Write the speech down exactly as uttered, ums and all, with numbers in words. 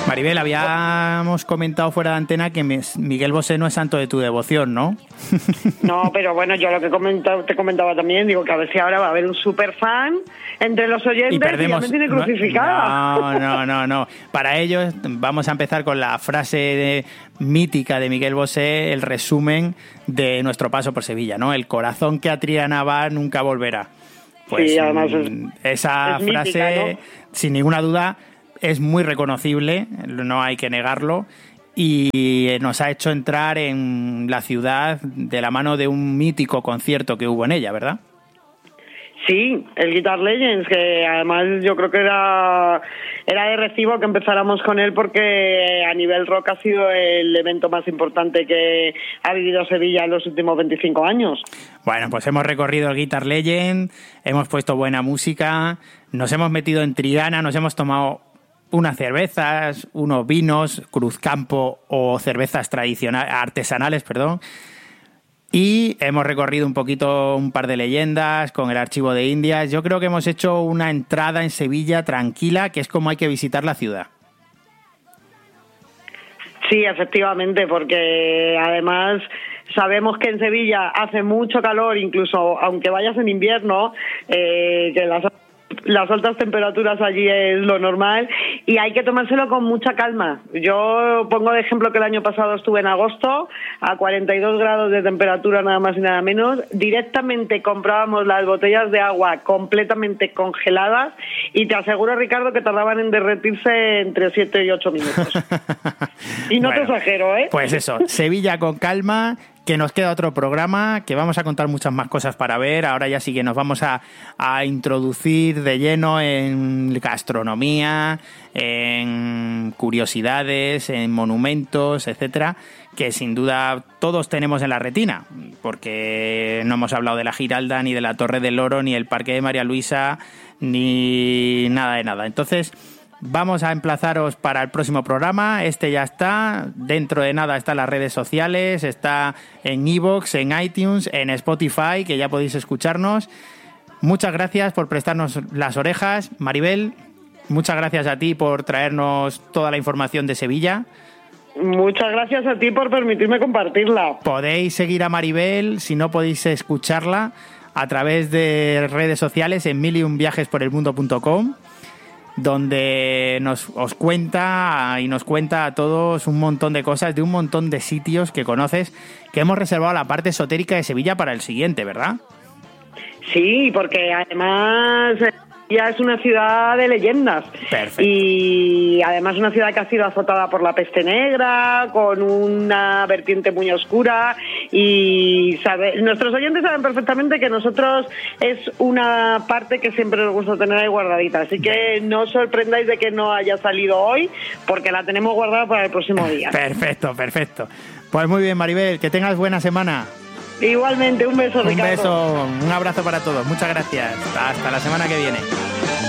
Maribel, habíamos comentado fuera de antena que Miguel Bosé no es santo de tu devoción, ¿no? No, pero bueno, yo lo que comentaba, te comentaba también, digo que a ver si ahora va a haber un super fan entre los oyentes y, perdemos, y ya me tiene crucificada. No, no, no, no. Para ello vamos a empezar con la frase de, mítica de Miguel Bosé, el resumen de nuestro paso por Sevilla, ¿no? El corazón que atrianaba nunca volverá. Pues sí, además es, esa es frase, mítica, ¿no? Sin ninguna duda, es muy reconocible, no hay que negarlo, y nos ha hecho entrar en la ciudad de la mano de un mítico concierto que hubo en ella, ¿verdad? Sí, el Guitar Legends, que además yo creo que era, era de recibo que empezáramos con él porque a nivel rock ha sido el evento más importante que ha vivido Sevilla en los últimos veinticinco años. Bueno, pues hemos recorrido el Guitar Legend, hemos puesto buena música, nos hemos metido en Trigana, nos hemos tomado unas cervezas, unos vinos, Cruzcampo o cervezas tradicionales, artesanales, perdón. Y hemos recorrido un poquito un par de leyendas con el Archivo de Indias. Yo creo que hemos hecho una entrada en Sevilla tranquila, que es como hay que visitar la ciudad. Sí, efectivamente, porque además sabemos que en Sevilla hace mucho calor, incluso aunque vayas en invierno, eh, que las Las altas temperaturas allí es lo normal y hay que tomárselo con mucha calma. Yo pongo de ejemplo que el año pasado estuve en agosto a cuarenta y dos grados de temperatura, nada más y nada menos. Directamente comprábamos las botellas de agua completamente congeladas y te aseguro, Ricardo, que tardaban en derretirse entre siete y ocho minutos. Y no bueno, te exagero, ¿eh? Pues eso, Sevilla con calma, que nos queda otro programa, que vamos a contar muchas más cosas para ver. Ahora ya sí que nos vamos a, a introducir de lleno en gastronomía, en curiosidades, en monumentos, etcétera, que sin duda todos tenemos en la retina, porque no hemos hablado de la Giralda, ni de la Torre del Oro, ni el Parque de María Luisa, ni nada de nada. Entonces, vamos a emplazaros para el próximo programa. Este ya está. Dentro de nada está en las redes sociales, está en iVoox, en iTunes, en Spotify, que ya podéis escucharnos. Muchas gracias por prestarnos las orejas. Maribel, muchas gracias a ti por traernos toda la información de Sevilla. Muchas gracias a ti por permitirme compartirla. Podéis seguir a Maribel, si no podéis escucharla, a través de redes sociales en mil y un viajes por el mundo punto com, donde nos os cuenta y nos cuenta a todos un montón de cosas de un montón de sitios que conoces, que hemos reservado la parte esotérica de Sevilla para el siguiente, ¿verdad? Sí, porque además ya es una ciudad de leyendas. Perfecto. Y además una ciudad que ha sido azotada por la peste negra, con una vertiente muy oscura, y sabe, nuestros oyentes saben perfectamente que nosotros es una parte que siempre nos gusta tener ahí guardadita, así que no os sorprendáis de que no haya salido hoy, porque la tenemos guardada para el próximo día. Perfecto, perfecto. Pues muy bien, Maribel, que tengas buena semana. Igualmente, un beso, un Ricardo. Un beso, un abrazo para todos. Muchas gracias. Hasta la semana que viene.